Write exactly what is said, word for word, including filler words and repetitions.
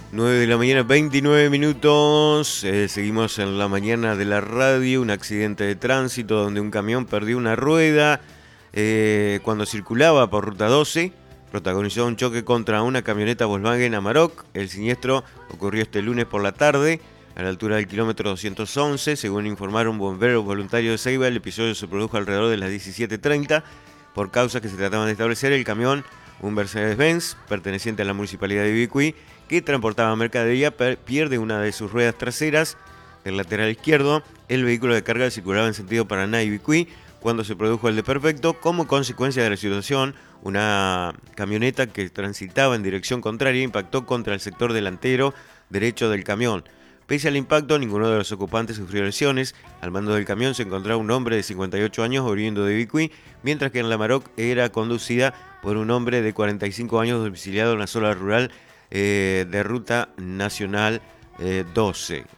nueve de la mañana, veintinueve minutos. Eh, seguimos en la mañana de la radio. Un accidente de tránsito donde un camión perdió una rueda eh, cuando circulaba por ruta doce. Protagonizó un choque contra una camioneta Volkswagen Amarok. El siniestro ocurrió este lunes por la tarde, a la altura del kilómetro doscientos once. Según informaron bomberos voluntarios de Ceiba, el episodio se produjo alrededor de las diecisiete treinta. Por causas que se trataban de establecer, el camión, un Mercedes-Benz perteneciente a la municipalidad de Ibicuí, que transportaba mercadería, pierde una de sus ruedas traseras del lateral izquierdo. El vehículo de carga circulaba en sentido Paraná-Ibicuí cuando se produjo el desperfecto. Como consecuencia de la situación, una camioneta que transitaba en dirección contraria impactó contra el sector delantero derecho del camión. Pese al impacto, ninguno de los ocupantes sufrió lesiones. Al mando del camión se encontraba un hombre de cincuenta y ocho años oriundo de Ibicuí, mientras que en la Amarok era conducida por un hombre de cuarenta y cinco años domiciliado en la zona rural eh, de Ruta Nacional eh, doce.